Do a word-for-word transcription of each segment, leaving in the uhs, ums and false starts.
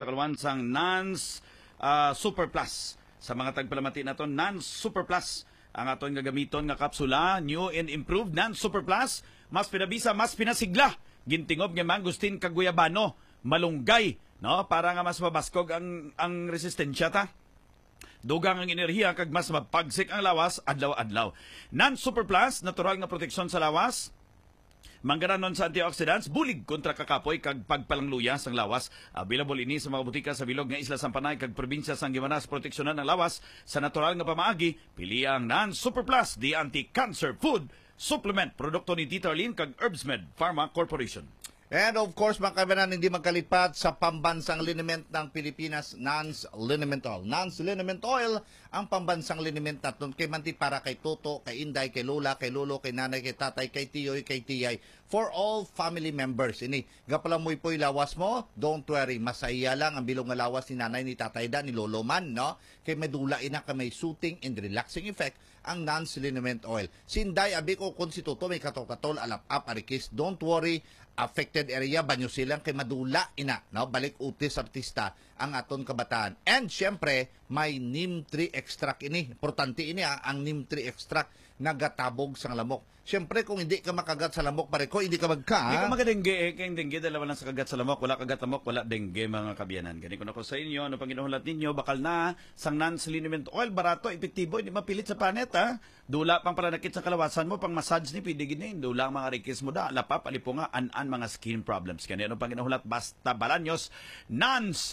nakaluan sang Nans uh, Super Plus. Sa mga tagpalamati na to, Nans Super Plus ang aton nga gamiton nga kapsula, new and improved Nans Super Plus, mas pinabisa, mas pinasigla. Gintingob nga mangustin kaguyabano, malunggay, no, para nga mas mabaskog ang ang resistensya ta. Dugang ang enerhiya kag mas mapagsik ang lawas adlaw-adlaw. Nans Super Plus, natural nga proteksyon sa lawas. Manggaranon sa antioxidants, bulig kontra kakapoy kag pagpalangluya sang lawas. Available ini sa mga butika sa bilog nga Isla Sampanay kag probinsya sang Gimanas. Proteksyonan ang lawas sa natural nga pamaagi. Pili ang Nans Super Plus, the anti-cancer food supplement. Produkto ni Tita Arlene kag Herbsmed Pharma Corporation. And of course, mga kabanan, hindi magkalipat sa pambansang liniment ng Pilipinas, Nans Liniment Oil. Nans Liniment Oil, ang pambansang liniment natin kay manti para kay Toto, kay Inday, kay Lola, kay Lolo, kay Nanay, kay Tatay, kay Tiyoy, kay Tiyay. For all family members. Ini, gapalamoy po'y lawas mo, don't worry, masaya lang ang bilong nga lawas ni Nanay, ni Tatay da, ni Lolo man, no? Kay medula ina ka may soothing and relaxing effect ang Nans Liniment Oil. Sinday, abi ko kung si Toto may katol-katol, alap-ap, arikis, don't worry, affected area, banyo silang kay madula ina, no? Balik utis artista ang aton kabataan. And syempre, may neem tree extract ini. Importante ini ha, ang neem tree extract nagatabog sa lamok. Syempre, kung hindi ka makagat sa lamok, pare ko, hindi ka magka. Hindi ka magadengge, eh. Kaya dengue, dalawa lang sa kagat sa lamok. Wala kagat lamok, wala dengue, mga kabiyanan. Ganito ko na ko sa inyo, ano pang inuhulat ninyo, bakal na, sang Nans Liniment Oil, barato, epektibo, hindi mapilit sa planet, ha? Dula pang palanakit sa kalawasan mo, pang massage ni pidigin eh. Dula ang mga rikis mo da, lapap, alipunga, an-an mga skin problems. Ganito pang inuhulat, basta balanyos, Nans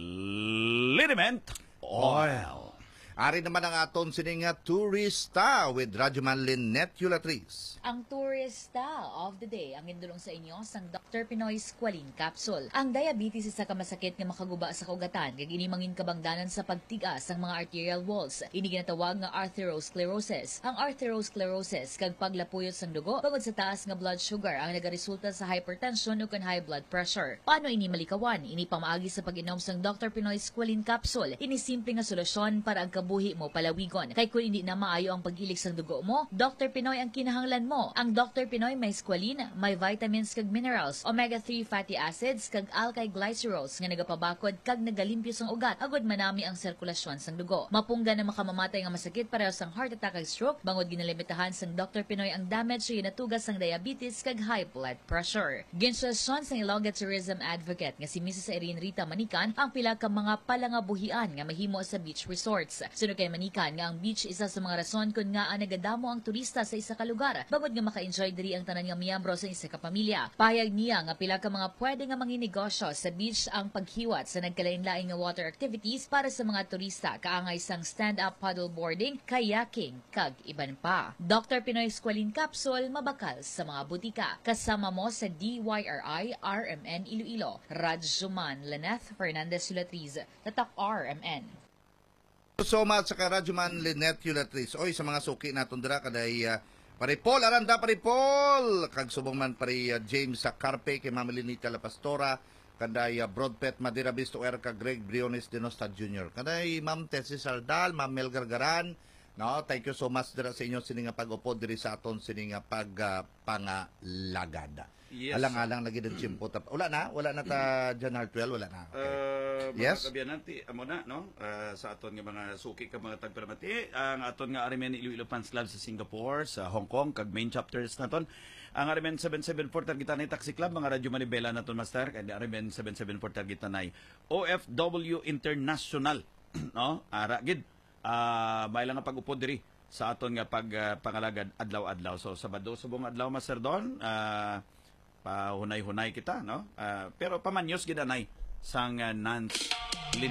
Liniment Oil. Ari naman ang aton sininga Turista with Radyoman Lynette Yulatriz. Ang Turista of the Day ang indulong sa inyo sang Doctor Pinoy Squalene Capsule. Ang diabetes isa ka masakit nga makaguba sa kaugatan kag ini mangin kabangdanan sa pagtigas sang mga arterial walls. Ini ginatawag nga atherosclerosis. Ang atherosclerosis kag paglapuyot sang dugo bangod sa taas nga blood sugar ang nagaresulta sa hypertension ug high blood pressure. Paano ini malikawan? Ini pamaagi sa pag-inom sang Doctor Pinoy Squalene Capsule. Ini simple nga solusyon para ang buhi mo palawigon. Kay kung hindi na maayo ang pag-ilik sang dugo mo, Doctor Pinoy ang kinahanglan mo. Ang Doctor Pinoy may squalene, may vitamins kag minerals, omega three fatty acids kag alkyl glycerols nga nagapabakod kag nagalimpyo sang ugat agud manami ang sirkulasyon sang dugo. Mapungga na makamamatay nga masakit pareho sang heart attack kag stroke bangod ginalimitahan sang Doctor Pinoy ang damage sa natugas sang diabetes kag high blood pressure. Ginsulasyon sang Ilongga Tourism Advocate nga si Missus Erin Rita Manikan ang pila ka mga palangabuhian nga mahimo sa beach resorts. Suno kay Manikan nga ang beach isa sa mga rason kung nga nagadamo ang turista sa isa ka lugar bangod nga maka-enjoy diri ang tanan nga miyembro sa isa ka pamilya. Pahayag niya nga pila ka mga pwede nga manginegosyo sa beach ang paghiwat sa nagkalain-laing nga water activities para sa mga turista kaangay sang stand-up paddleboarding, kayaking kag iban pa. Doctor Pinoy Squalene Capsule mabakal sa mga butika. Kasama mo sa D Y R I R M N Iloilo. Radyoman Lynette Fernandez Yulatriz, Tatak R M N. So much sa Radyoman Lynette Yulatriz. Oy, sa mga suki naton dira kaday uh, Paripol, Aranda Paripol, kag subong man pari uh, James sa Carpe, kay Ma'am Lenita La Pastora, kaday uh, Broadpet Madera Bisto Er, kag Greg Briones Denosta Junior Kaday Ma'am Tessie Saldal, Ma'am Mel Gargaran, no, thank you so much dira sa inyo sininga pag-upod diri sa aton sininga pag uh, pangalagada. Yes. Alang-alang lagi din chimpo. Wala na? Wala na ta January twelve? Wala na? Okay. Uh, mga yes? kabiyanan, amo na, no? Uh, sa aton nga mga suki ka mga tagpalamati, ang aton nga Arimen Iloilo Fans Club sa Singapore, sa Hong Kong, kag main chapters naton. Ang Arimen seven seven four targetan ay Taxi Club, mga Radyo Manibela naton master, kag Arimen seven seven four targetan ay O F W International, no? Ara gid. Ah, uh, may lang nga pag-upod diri sa aton nga pag uh, pangalagad adlaw-adlaw. So Sabado subong adlaw master don, ah uh, pa hunay-hunay kita, no? Uh, pero pamanyos gidanay sang uh, Nans